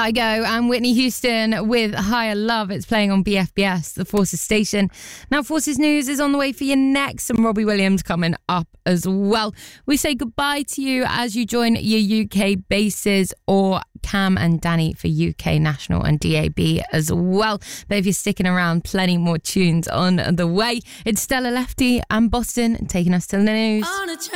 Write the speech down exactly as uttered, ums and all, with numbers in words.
Kygo and Whitney Houston with Higher Love. It's playing on B F B S, the Forces station. Now, Forces News is on the way for you next, and Robbie Williams coming up as well. We say goodbye to you as you join your U K bases, or Cam and Danny for U K National and D A B as well. But if you're sticking around, plenty more tunes on the way. It's Stella Lefty and Boston taking us to the news.